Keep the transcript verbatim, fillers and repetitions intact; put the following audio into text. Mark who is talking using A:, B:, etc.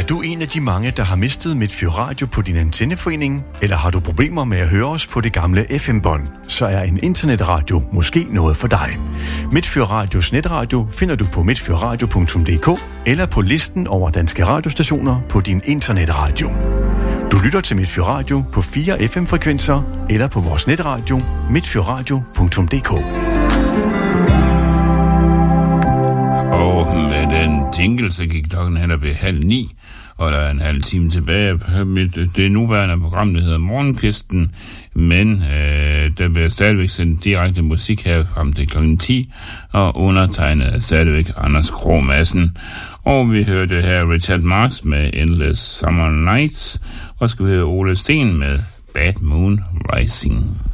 A: du en af de mange, der har mistet Midtfyr Radio på din antenneforening? Eller har du problemer med at høre os på det gamle F M-bånd? Så er en internetradio måske noget for dig. Midtfyr Radios netradio finder du på midtfyrradio punktum d k eller på listen over danske radiostationer på din internetradio. Du lytter til Midtfyr Radio på fire F M-frekvenser eller på vores netradio midtfyrradio punktum d k.
B: Og med den jingle, så gik klokken hen og ved halv ni, og der er en halv time tilbage på det nuværende program, der hedder Morgenkvisten, men øh, der bliver stadigvæk sendt direkte musik her frem til klokken ti, og undertegnet er stadigvæk Anders Krog Madsen. Og vi hørte her Richard Marx med Endless Summer Nights, og skal vi høre Ole Sten med Bad Moon Rising.